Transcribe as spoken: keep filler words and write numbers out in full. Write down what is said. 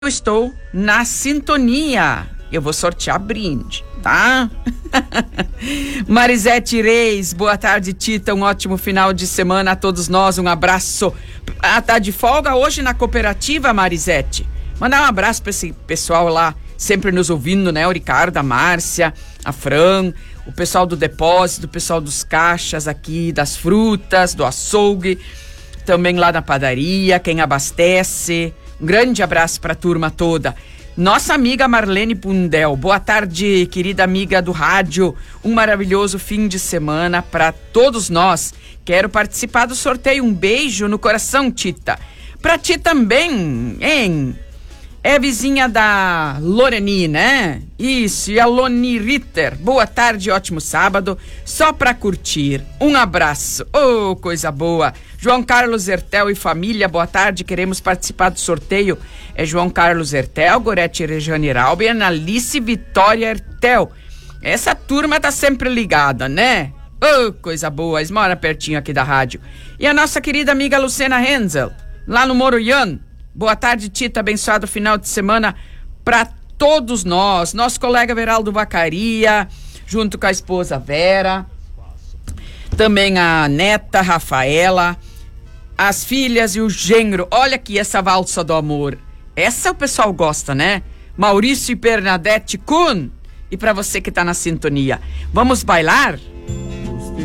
eu estou na sintonia. Eu vou sortear brinde, tá? Marisete Reis, boa tarde, Tita. Um ótimo final de semana a todos nós. Um abraço. Ah, tá de folga hoje na cooperativa, Marisete? Mandar um abraço para esse pessoal lá, sempre nos ouvindo, né? O Ricardo, a Márcia, a Fran, o pessoal do depósito, o pessoal dos caixas aqui, das frutas, do açougue, também lá na padaria, quem abastece. Um grande abraço para a turma toda. Nossa amiga Marlene Pundel, boa tarde, querida amiga do rádio. Um maravilhoso fim de semana para todos nós. Quero participar do sorteio. Um beijo no coração, Tita. Para ti também, hein? É vizinha da Loreni, né? Isso, e a Loni Ritter. Boa tarde, ótimo sábado. Só pra curtir. Um abraço. Oh, coisa boa. João Carlos Hertel e família, boa tarde. Queremos participar do sorteio. É João Carlos Hertel, Gorete Regiane Rauber e Analice Vitória Hertel. Essa turma tá sempre ligada, né? Oh, coisa boa. Eles moram pertinho aqui da rádio. E a nossa querida amiga Luciana Henzel, lá no Moroian. Boa tarde, Tita, abençoado final de semana para todos nós. Nosso colega Veraldo Vacaria, junto com a esposa Vera, também a neta Rafaela, as filhas e o genro. Olha aqui essa valsa do amor. Essa o pessoal gosta, né? Maurício e Bernadette Kuhn. E para você que tá na sintonia, vamos bailar?